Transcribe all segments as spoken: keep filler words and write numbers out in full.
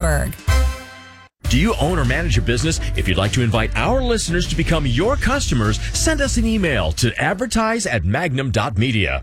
Reedsburg. Do you own or manage a business? If you'd like to invite our listeners to become your customers, send us an email to advertise at magnum dot media.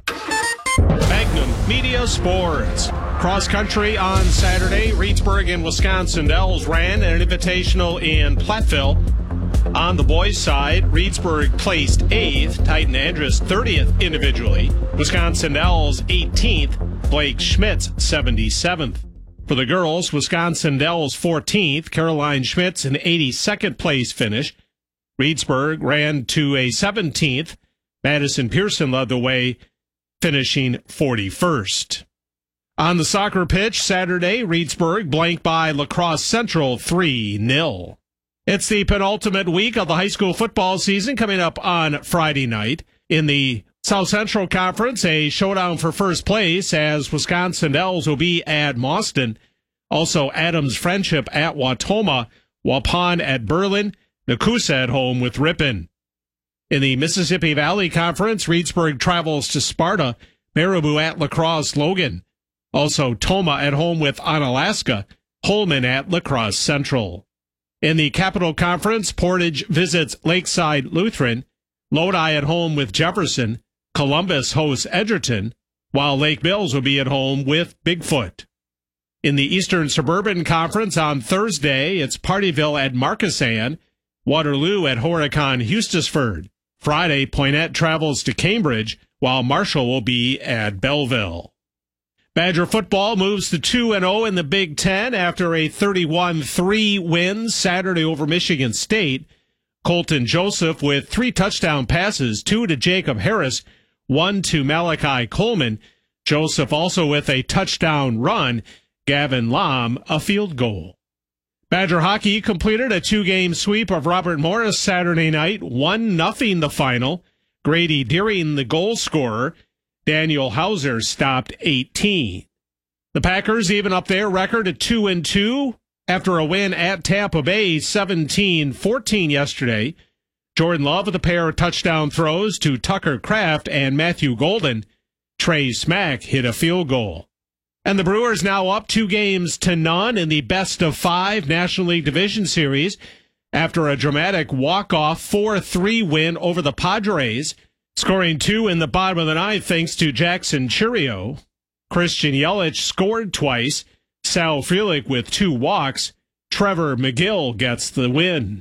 Magnum Media Sports. Cross country on Saturday. Reedsburg and Wisconsin Dells ran an invitational in Platteville. On the boys' side, Reedsburg placed eighth, Titan Andrus thirtieth individually, Wisconsin Dells eighteenth, Blake Schmitz seventy-seventh. For the girls, Wisconsin Dells fourteenth, Caroline Schmitz an eighty-second place finish. Reedsburg ran to a seventeenth. Madison Pearson led the way, finishing forty-first. On the soccer pitch Saturday, Reedsburg blanked by La Crosse Central three nil. It's the penultimate week of the high school football season coming up on Friday night. In the South Central Conference, a showdown for first place as Wisconsin Dells will be at Mauston. Also, Adams Friendship at Watoma, Waupun at Berlin, Nakusa at home with Ripon. In the Mississippi Valley Conference, Reedsburg travels to Sparta, Marabou at La Crosse Logan. Also, Toma at home with Onalaska, Holman at La Crosse Central. In the Capital Conference, Portage visits Lakeside Lutheran, Lodi at home with Jefferson, Columbus hosts Edgerton, while Lake Mills will be at home with Bigfoot. In the Eastern Suburban Conference on Thursday, it's Partyville at Markesan, Waterloo at Horicon Eustisford. Friday, Poynette travels to Cambridge, while Marshall will be at Belleville. Badger football moves to two and oh in the Big Ten after a thirty-one three win Saturday over Michigan State. Colton Joseph with three touchdown passes, two to Jacob Harris, one to Malachi Coleman. Joseph also with a touchdown run, Gavin Lam a field goal. Badger hockey completed a two-game sweep of Robert Morris Saturday night, one nothing the final. Grady Deering the goal scorer. Daniel Hauser stopped eighteen. The Packers even up their record at two and two after a win at Tampa Bay seventeen fourteen yesterday. Jordan Love with a pair of touchdown throws to Tucker Kraft and Matthew Golden. Trey Smack hit a field goal. And the Brewers now up two games to none in the best of five National League Division Series after a dramatic walk-off four three win over the Padres, scoring two in the bottom of the ninth thanks to Jackson Chourio. Christian Yelich scored twice. Sal Frelick with two walks. Trevor McGill gets the win.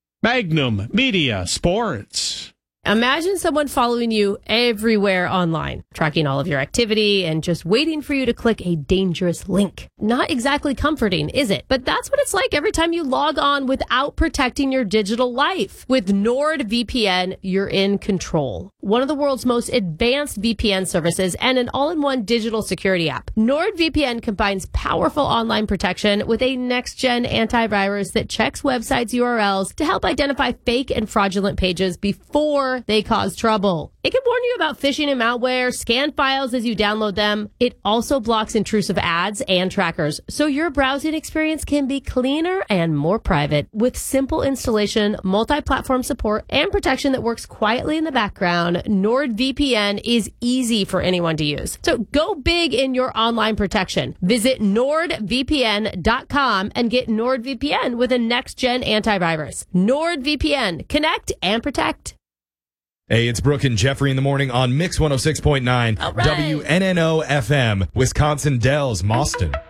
Magnum Media Sports. Imagine someone following you everywhere online, tracking all of your activity and just waiting for you to click a dangerous link. Not exactly comforting, is it? But that's what it's like every time you log on without protecting your digital life. With NordVPN, you're in control. One of the world's most advanced V P N services and an all-in-one digital security app. NordVPN combines powerful online protection with a next-gen antivirus that checks websites' U R Ls to help identify fake and fraudulent pages before they cause trouble. It can warn you about phishing and malware, scan files as you download them. It also blocks intrusive ads and trackers, so your browsing experience can be cleaner and more private. With simple installation, multi-platform support, and protection that works quietly in the background, NordVPN is easy for anyone to use. So go big in your online protection. Visit nord v p n dot com and get NordVPN with a next-gen antivirus. NordVPN. Connect and protect. Hey, it's Brooke and Jeffrey in the morning on Mix one oh six point nine All right. W N N O F M, Wisconsin Dells, Mauston.